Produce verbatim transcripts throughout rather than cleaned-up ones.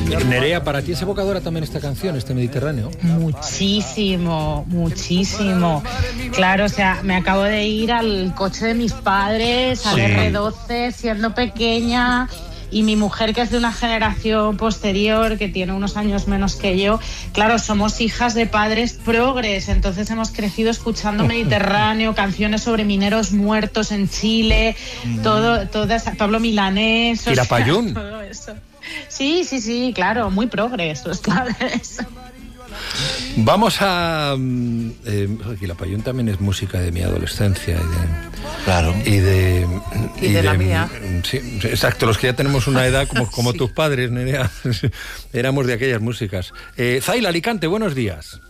Nerea, ¿para ti es evocadora también esta canción, este Mediterráneo? Muchísimo, muchísimo. Claro, o sea, me acabo de ir al coche de mis padres, al Sí. erre doce, siendo pequeña, y mi mujer, que es de una generación posterior, que tiene unos años menos que yo, claro, somos hijas de padres progres, entonces hemos crecido escuchando Mediterráneo, canciones sobre mineros muertos en Chile, Mm. todo, todas, Pablo Milanés, o sea, Quilapayún. todo eso. Sí, sí, sí, claro, muy progres los padres. Vamos a... mm, Eh, Quilapayún también es música de mi adolescencia y de... Claro. Y de... Y de la mía. Sí, exacto, los que ya tenemos una edad como, como Sí. tus padres, Nerea, éramos de aquellas músicas. Eh, Zaila, Alicante, buenos días.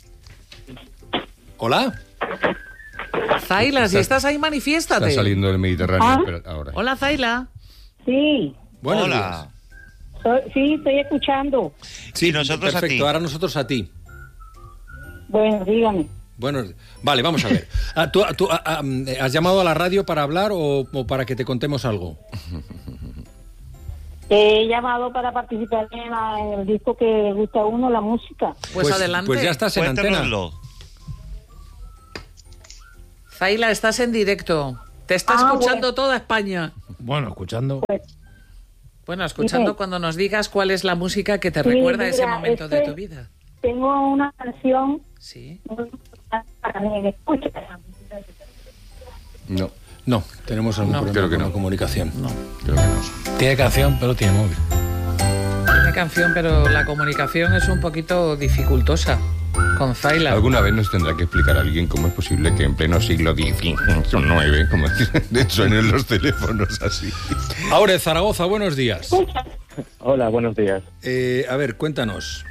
¿Hola? Zaila, si estás ahí, manifiéstate. Está saliendo del Mediterráneo ¿Ah? pero ahora. Hola, Zaila. Sí, Buenos Hola. días. soy- sí, estoy escuchando. Sí, nosotros Perfecto, a ti. ahora nosotros a ti. Bueno, dígame. Bueno, vale, vamos a ver. Ah, ¿Tú, tú, ah, ah, has llamado a la radio para hablar o, o para que te contemos algo? He llamado para participar en, la- en el disco que le gusta a uno, la música. Pues, adelante. Pues ya estás en antena. Cuéntanoslo. Zaila, estás en directo. Te está Ah, escuchando bueno. toda España. Bueno, escuchando. Bueno, escuchando Dime. cuando nos digas cuál es la música que te Sí, recuerda ese mira, momento de este- tu vida. Tengo una canción Sí. muy importante para mí, ¿me escucha? No, No, tenemos algún No. problema Creo que con no. la comunicación. No. creo que no. Tiene canción, pero tiene móvil. Tiene canción, pero la comunicación es un poquito dificultosa con Zaila. Alguna vez nos tendrá que explicar a alguien cómo es posible que en pleno siglo diecinueve, como dicen, suenen los teléfonos así. Ahora, Zaragoza, buenos días. Hola, buenos días. Eh, a ver, cuéntanos.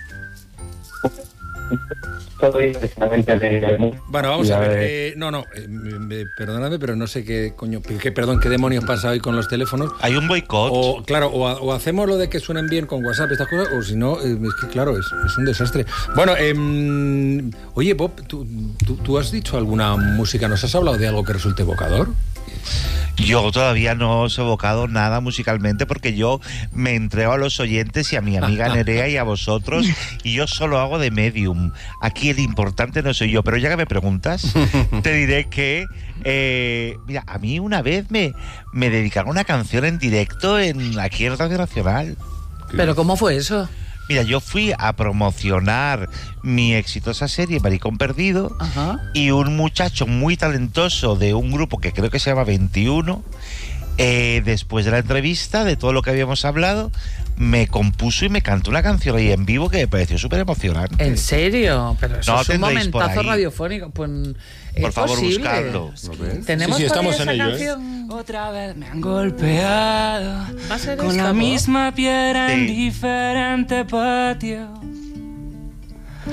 Soy precisamente de... Bueno, vamos a ver. de- eh, no, no, eh, me- perdóname, pero no sé qué coño, qué, perdón, qué demonios pasa hoy con los teléfonos. Hay un boicot. O, claro, o, ha- o hacemos lo de que suenen bien con WhatsApp, estas cosas, o si no, eh, es que claro, es, es un desastre. Bueno, em, oye, Bob, ¿tú, tú, tú has dicho alguna música? ¿Nos has hablado de algo que resulte evocador? Yo todavía no os he evocado nada musicalmente porque yo me entrego a los oyentes y a mi amiga Nerea y a vosotros y yo solo hago de medium. Aquí el importante no soy yo, pero ya que me preguntas, te diré que, eh, mira, a mí una vez me, me dedicaron una canción en directo en aquí en Radio Nacional. ¿Pero cómo fue eso? Mira, yo fui a promocionar mi exitosa serie Maricón Perdido Ajá. y un muchacho muy talentoso de un grupo que creo que se llama veintiuno, eh, después de la entrevista, de todo lo que habíamos hablado, me compuso y me cantó una canción ahí en vivo que me pareció súper emocionante. ¿En serio? Pero eso No es un tendréis por momentazo ahí. radiofónico. Pues, ¿es Por favor, posible? buscadlo. ¿Lo ves? ¿Tenemos Sí, sí, por ahí estamos esa en ello, ¿eh? canción? Otra vez me han golpeado ¿Va a ser con esta, la Bob? misma piedra en Sí. diferente patio.